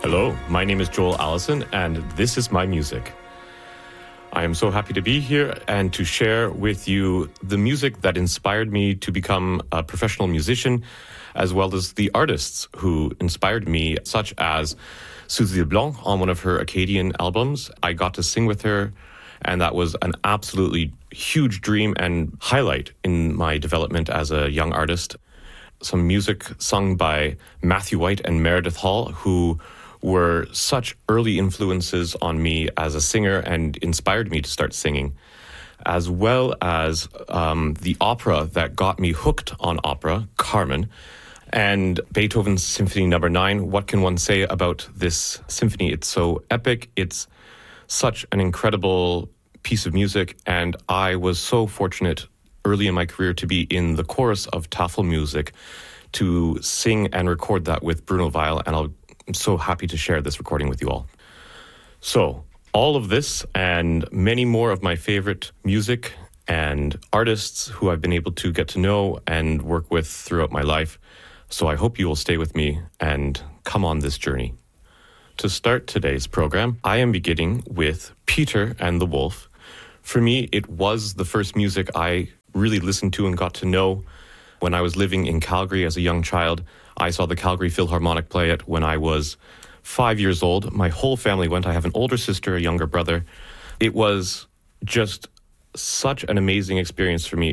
Hello, my name is Joel Allison, and this is my music. I am so happy to be here and to share with you the music that inspired me to become a professional musician, as well as the artists who inspired me, such as Suzy LeBlanc on one of her Acadian albums. I got to sing with her, and that was an absolutely huge dream and highlight in my development as a young artist. Some music sung by Matthew White and Meredith Hall, who were such early influences on me as a singer and inspired me to start singing, as well as the opera that got me hooked on opera, Carmen, and Beethoven's Symphony No. 9. What can one say about this symphony? It's so epic. It's such an incredible piece of music, and I was so fortunate early in my career to be in the chorus of Tafelmusik, to sing and record that with Bruno Weil, and I'm so happy to share this recording with you all. So, all of this and many more of my favorite music and artists who I've been able to get to know and work with throughout my life. So I hope you will stay with me and come on this journey. To start today's program, I am beginning with Peter and the Wolf. For me, it was the first music I really listened to and got to know when I was living in Calgary as a young child. I saw the Calgary Philharmonic play it when I was 5 years old. My whole family went. I have an older sister, a younger brother. It was just such an amazing experience for me.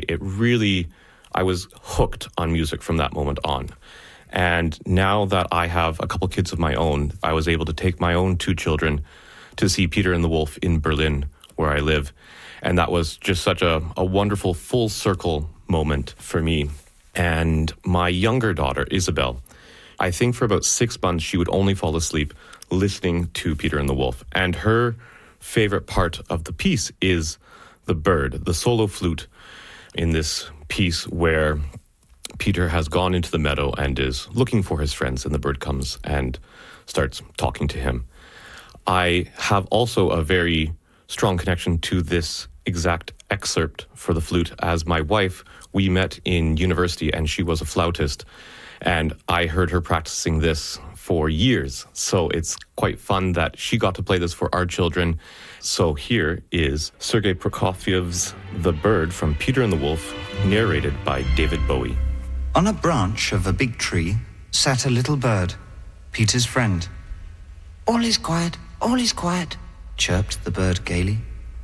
I was hooked on music from that moment on. And now that I have a couple kids of my own, I was able to take my own 2 children to see Peter and the Wolf in Berlin, where I live. And that was just such a wonderful full circle moment for me. And my younger daughter, Isabel, I think for about 6 months, she would only fall asleep listening to Peter and the Wolf. And her favorite part of the piece is the bird, the solo flute in this piece where Peter has gone into the meadow and is looking for his friends, and the bird comes and starts talking to him. I have also a very strong connection to this exact excerpt for the flute, as my wife, we met in university and she was a flautist, and I heard her practicing this for years. So it's quite fun that she got to play this for our children. So here is Sergei Prokofiev's The Bird from Peter and the Wolf, narrated by David Bowie. On a branch of a big tree sat a little bird, Peter's friend. All is quiet, chirped the bird gaily.